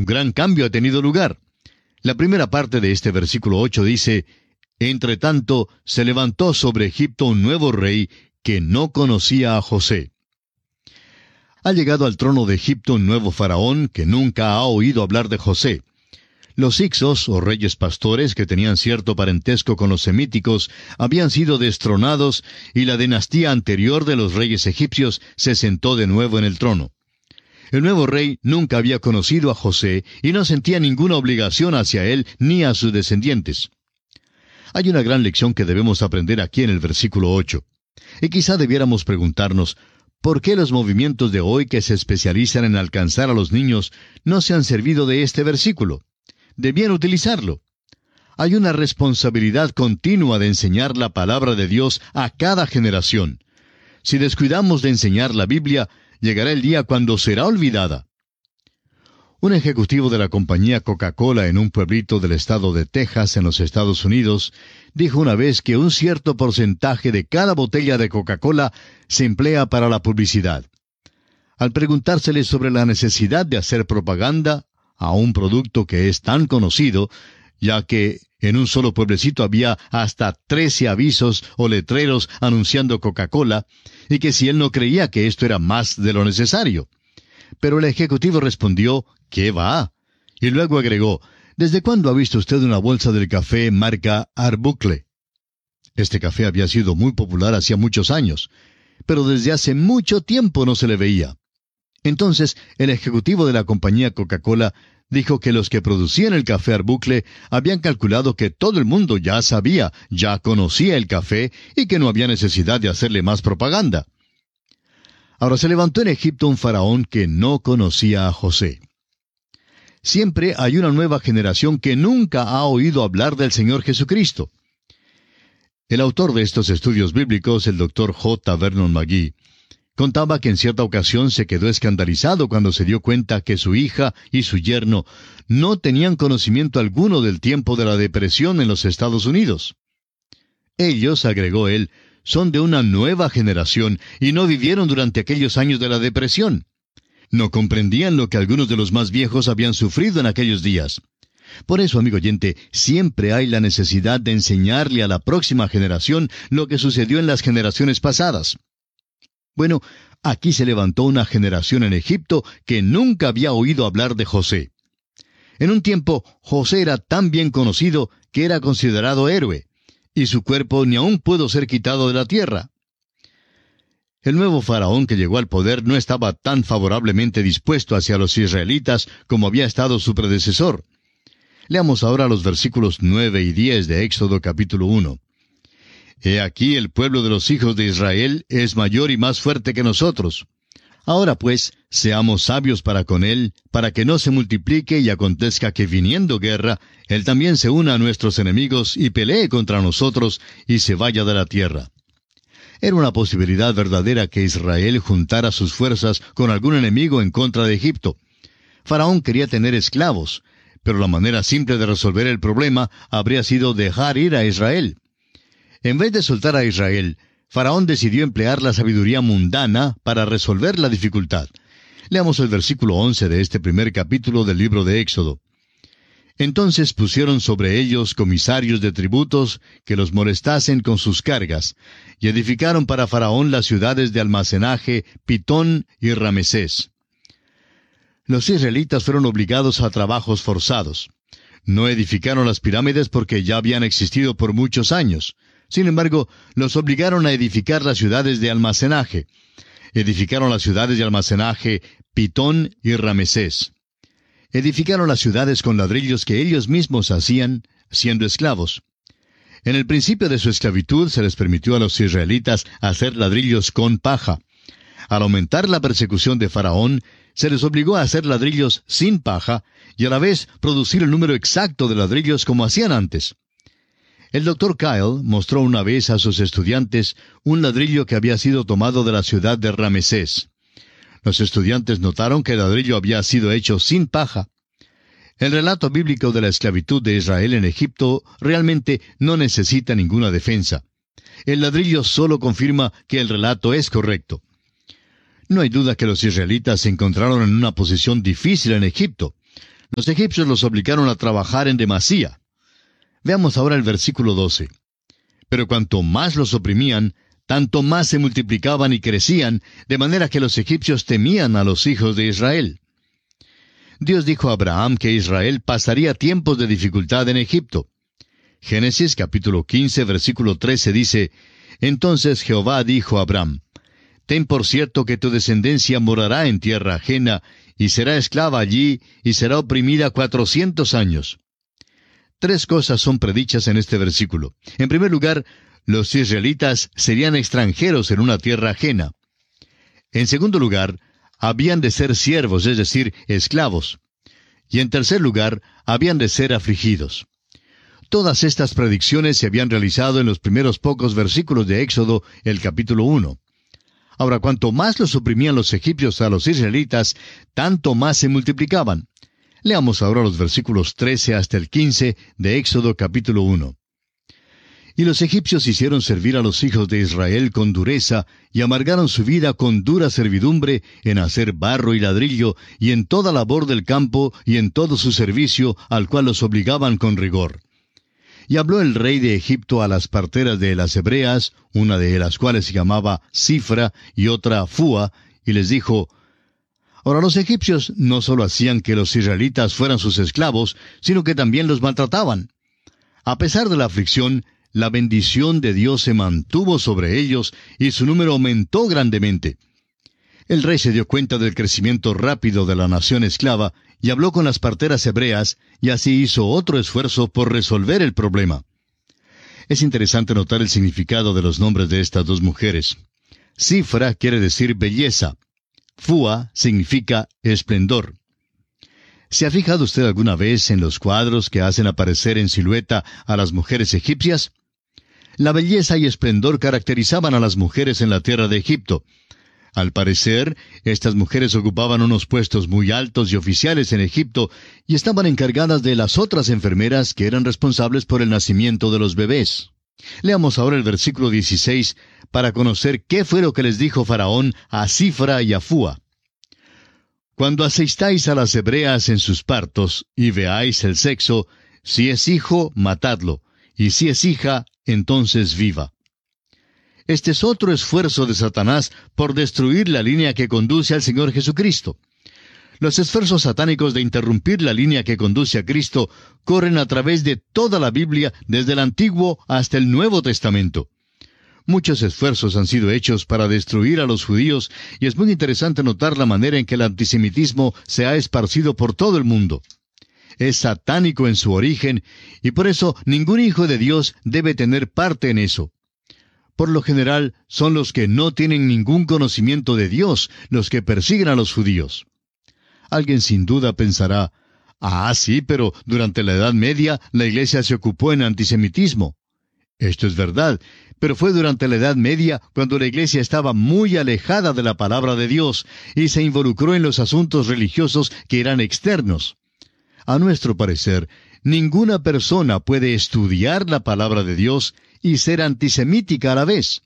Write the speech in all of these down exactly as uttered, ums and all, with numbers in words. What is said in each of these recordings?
un gran cambio ha tenido lugar. La primera parte de este versículo ocho dice: Entre tanto, se levantó sobre Egipto un nuevo rey que no conocía a José. Ha llegado al trono de Egipto un nuevo faraón que nunca ha oído hablar de José. Los Hicsos, o reyes pastores, que tenían cierto parentesco con los semíticos, habían sido destronados y la dinastía anterior de los reyes egipcios se sentó de nuevo en el trono. El nuevo rey nunca había conocido a José y no sentía ninguna obligación hacia él ni a sus descendientes. Hay una gran lección que debemos aprender aquí en el versículo ocho. Y quizá debiéramos preguntarnos, ¿por qué los movimientos de hoy que se especializan en alcanzar a los niños no se han servido de este versículo? Debían utilizarlo. Hay una responsabilidad continua de enseñar la palabra de Dios a cada generación. Si descuidamos de enseñar la Biblia, llegará el día cuando será olvidada. Un ejecutivo de la compañía Coca-Cola en un pueblito del estado de Texas, en los Estados Unidos, dijo una vez que un cierto porcentaje de cada botella de Coca-Cola se emplea para la publicidad. Al preguntársele sobre la necesidad de hacer propaganda a un producto que es tan conocido, ya que en un solo pueblecito había hasta trece avisos o letreros anunciando Coca-Cola, y que si él no creía que esto era más de lo necesario. Pero el ejecutivo respondió, ¿qué va? Y luego agregó, ¿desde cuándo ha visto usted una bolsa del café marca Arbuckle? Este café había sido muy popular hacía muchos años, pero desde hace mucho tiempo no se le veía. Entonces, el ejecutivo de la compañía Coca-Cola dijo que los que producían el café Arbuckle habían calculado que todo el mundo ya sabía, ya conocía el café y que no había necesidad de hacerle más propaganda. Ahora se levantó en Egipto un faraón que no conocía a José. Siempre hay una nueva generación que nunca ha oído hablar del Señor Jesucristo. El autor de estos estudios bíblicos, el doctor J. Vernon McGee, contaba que en cierta ocasión se quedó escandalizado cuando se dio cuenta que su hija y su yerno no tenían conocimiento alguno del tiempo de la depresión en los Estados Unidos. Ellos, agregó él, son de una nueva generación y no vivieron durante aquellos años de la depresión. No comprendían lo que algunos de los más viejos habían sufrido en aquellos días. Por eso, amigo oyente, siempre hay la necesidad de enseñarle a la próxima generación lo que sucedió en las generaciones pasadas. Bueno, aquí se levantó una generación en Egipto que nunca había oído hablar de José. En un tiempo, José era tan bien conocido que era considerado héroe, y su cuerpo ni aún pudo ser quitado de la tierra. El nuevo faraón que llegó al poder no estaba tan favorablemente dispuesto hacia los israelitas como había estado su predecesor. Leamos ahora los versículos nueve y diez de Éxodo capítulo uno. He aquí el pueblo de los hijos de Israel es mayor y más fuerte que nosotros. Ahora pues, seamos sabios para con él, para que no se multiplique y acontezca que viniendo guerra, él también se una a nuestros enemigos y pelee contra nosotros y se vaya de la tierra. Era una posibilidad verdadera que Israel juntara sus fuerzas con algún enemigo en contra de Egipto. Faraón quería tener esclavos, pero la manera simple de resolver el problema habría sido dejar ir a Israel. En vez de soltar a Israel, Faraón decidió emplear la sabiduría mundana para resolver la dificultad. Leamos el versículo once de este primer capítulo del libro de Éxodo. Entonces pusieron sobre ellos comisarios de tributos que los molestasen con sus cargas, y edificaron para Faraón las ciudades de almacenaje Pitón y Ramesés. Los israelitas fueron obligados a trabajos forzados. No edificaron las pirámides porque ya habían existido por muchos años. Sin embargo, los obligaron a edificar las ciudades de almacenaje. Edificaron las ciudades de almacenaje Pitón y Ramesés. Edificaron las ciudades con ladrillos que ellos mismos hacían, siendo esclavos. En el principio de su esclavitud se les permitió a los israelitas hacer ladrillos con paja. Al aumentar la persecución de Faraón, se les obligó a hacer ladrillos sin paja y a la vez producir el número exacto de ladrillos como hacían antes. El doctor Kyle mostró una vez a sus estudiantes un ladrillo que había sido tomado de la ciudad de Ramesés. Los estudiantes notaron que el ladrillo había sido hecho sin paja. El relato bíblico de la esclavitud de Israel en Egipto realmente no necesita ninguna defensa. El ladrillo solo confirma que el relato es correcto. No hay duda que los israelitas se encontraron en una posición difícil en Egipto. Los egipcios los obligaron a trabajar en demasía. Veamos ahora el versículo doce. Pero cuanto más los oprimían, tanto más se multiplicaban y crecían, de manera que los egipcios temían a los hijos de Israel. Dios dijo a Abraham que Israel pasaría tiempos de dificultad en Egipto. Génesis capítulo quince, versículo trece dice, Entonces Jehová dijo a Abraham, Ten por cierto que tu descendencia morará en tierra ajena, y será esclava allí, y será oprimida cuatrocientos años. Tres cosas son predichas en este versículo. En primer lugar, los israelitas serían extranjeros en una tierra ajena. En segundo lugar, habían de ser siervos, es decir, esclavos. Y en tercer lugar, habían de ser afligidos. Todas estas predicciones se habían realizado en los primeros pocos versículos de Éxodo, el capítulo uno. Ahora, cuanto más los oprimían los egipcios a los israelitas, tanto más se multiplicaban. Leamos ahora los versículos trece hasta el quince de Éxodo capítulo uno. Y los egipcios hicieron servir a los hijos de Israel con dureza, y amargaron su vida con dura servidumbre en hacer barro y ladrillo, y en toda labor del campo, y en todo su servicio, al cual los obligaban con rigor. Y habló el rey de Egipto a las parteras de las hebreas, una de las cuales se llamaba Sifra, y otra Fúa, y les dijo, Ahora los egipcios no solo hacían que los israelitas fueran sus esclavos, sino que también los maltrataban. A pesar de la aflicción, la bendición de Dios se mantuvo sobre ellos, y su número aumentó grandemente. El rey se dio cuenta del crecimiento rápido de la nación esclava, y habló con las parteras hebreas, y así hizo otro esfuerzo por resolver el problema. Es interesante notar el significado de los nombres de estas dos mujeres. Sifra quiere decir belleza. Fúa significa esplendor. ¿Se ha fijado usted alguna vez en los cuadros que hacen aparecer en silueta a las mujeres egipcias? La belleza y esplendor caracterizaban a las mujeres en la tierra de Egipto. Al parecer, estas mujeres ocupaban unos puestos muy altos y oficiales en Egipto y estaban encargadas de las otras enfermeras que eran responsables por el nacimiento de los bebés. Leamos ahora el versículo dieciséis para conocer qué fue lo que les dijo Faraón a Sifra y a Fúa. Cuando asistáis a las hebreas en sus partos y veáis el sexo, si es hijo, matadlo, y si es hija, entonces viva. Este es otro esfuerzo de Satanás por destruir la línea que conduce al Señor Jesucristo. Los esfuerzos satánicos de interrumpir la línea que conduce a Cristo corren a través de toda la Biblia, desde el Antiguo hasta el Nuevo Testamento. Muchos esfuerzos han sido hechos para destruir a los judíos, y es muy interesante notar la manera en que el antisemitismo se ha esparcido por todo el mundo. Es satánico en su origen, y por eso ningún hijo de Dios debe tener parte en eso. Por lo general, son los que no tienen ningún conocimiento de Dios los que persiguen a los judíos. Alguien sin duda pensará, ah, sí, pero durante la Edad Media la Iglesia se ocupó en antisemitismo. Esto es verdad, pero fue durante la Edad Media cuando la Iglesia estaba muy alejada de la palabra de Dios y se involucró en los asuntos religiosos que eran externos. A nuestro parecer, ninguna persona puede estudiar la palabra de Dios y ser antisemítica a la vez.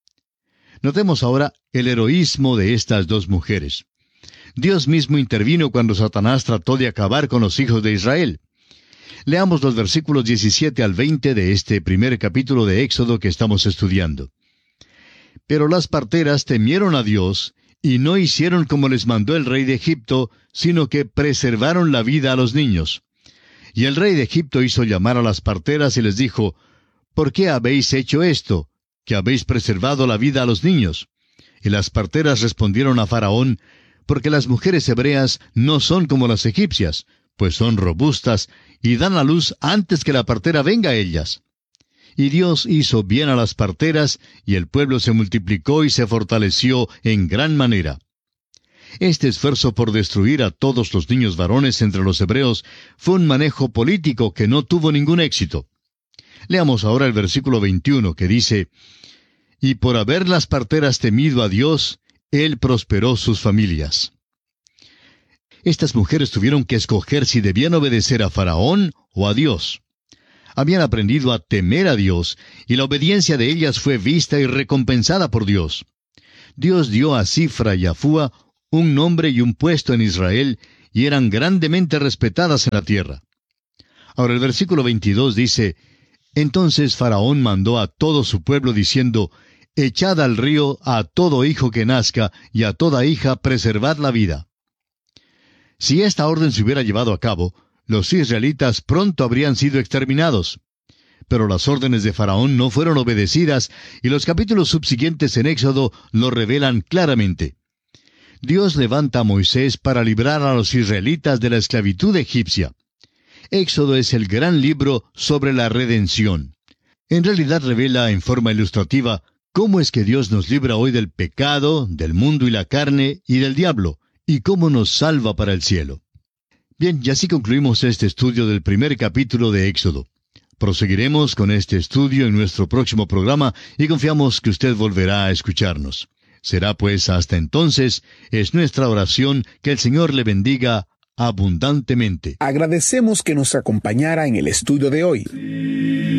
Notemos ahora el heroísmo de estas dos mujeres. Dios mismo intervino cuando Satanás trató de acabar con los hijos de Israel. Leamos los versículos diecisiete al veinte de este primer capítulo de Éxodo que estamos estudiando. Pero las parteras temieron a Dios y no hicieron como les mandó el rey de Egipto, sino que preservaron la vida a los niños. Y el rey de Egipto hizo llamar a las parteras y les dijo, ¿por qué habéis hecho esto, que habéis preservado la vida a los niños? Y las parteras respondieron a Faraón, porque las mujeres hebreas no son como las egipcias, pues son robustas y dan a luz antes que la partera venga a ellas. Y Dios hizo bien a las parteras, y el pueblo se multiplicó y se fortaleció en gran manera. Este esfuerzo por destruir a todos los niños varones entre los hebreos fue un manejo político que no tuvo ningún éxito. Leamos ahora el versículo veintiuno que dice, «Y por haber las parteras temido a Dios, Él prosperó sus familias». Estas mujeres tuvieron que escoger si debían obedecer a Faraón o a Dios. Habían aprendido a temer a Dios, y la obediencia de ellas fue vista y recompensada por Dios. Dios dio a Sifra y a Fúa un nombre y un puesto en Israel, y eran grandemente respetadas en la tierra. Ahora el versículo veintidós dice, entonces Faraón mandó a todo su pueblo diciendo, echad al río a todo hijo que nazca, y a toda hija preservad la vida. Si esta orden se hubiera llevado a cabo, los israelitas pronto habrían sido exterminados. Pero las órdenes de Faraón no fueron obedecidas, y los capítulos subsiguientes en Éxodo lo revelan claramente. Dios levanta a Moisés para librar a los israelitas de la esclavitud egipcia. Éxodo es el gran libro sobre la redención. En realidad revela en forma ilustrativa cómo es que Dios nos libra hoy del pecado, del mundo y la carne, y del diablo, y cómo nos salva para el cielo. Bien, y así concluimos este estudio del primer capítulo de Éxodo. Proseguiremos con este estudio en nuestro próximo programa y confiamos que usted volverá a escucharnos. Será pues hasta entonces, es nuestra oración que el Señor le bendiga abundantemente. Agradecemos que nos acompañara en el estudio de hoy.